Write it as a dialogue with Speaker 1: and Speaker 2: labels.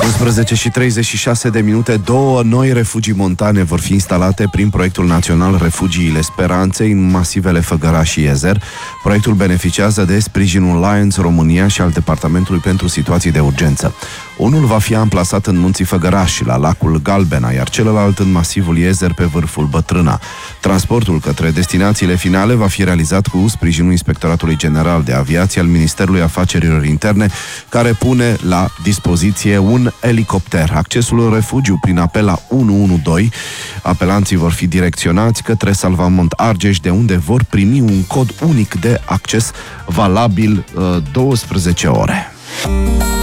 Speaker 1: 11:36, două noi refugii montane vor fi instalate prin proiectul național Refugiile Speranței în masivele Făgăraș și Iezer. Proiectul beneficiază de sprijinul Lions România și al Departamentului pentru Situații de Urgență. Unul va fi amplasat în munții Făgăraș, la lacul Galbena, iar celălalt în masivul Iezer, pe vârful Bătrâna. Transportul către destinațiile finale va fi realizat cu sprijinul Inspectoratului General de Aviație al Ministerului Afacerilor Interne, care pune la dispoziție un elicopter. Accesul în refugiu prin apel la 112. Apelanții vor fi direcționați către Salvamont Argeș, de unde vor primi un cod unic de acces valabil 12 ore.